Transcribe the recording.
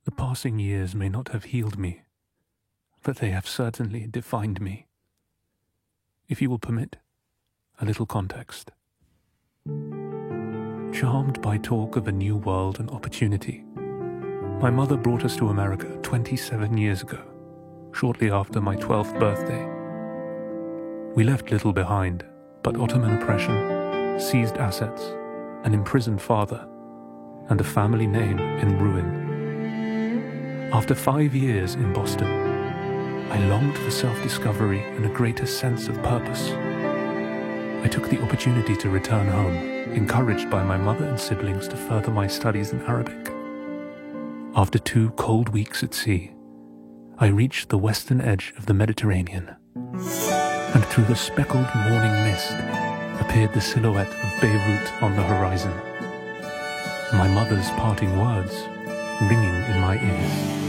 The passing years may not have healed me, but they have certainly defined me. If you will permit, a little context. Charmed by talk of a new world and opportunity, my mother brought us to America 27 years ago, shortly after my 12th birthday. We left little behind, but Ottoman oppression, seized assets, an imprisoned father, and a family name in ruin. After 5 years in Boston, I longed for self-discovery and a greater sense of purpose. I took the opportunity to return home, encouraged by my mother and siblings to further my studies in Arabic. After 2 cold weeks at sea, I reached the western edge of the Mediterranean, and through the speckled morning mist appeared the silhouette of Beirut on the horizon. My mother's parting words ringing in my ears.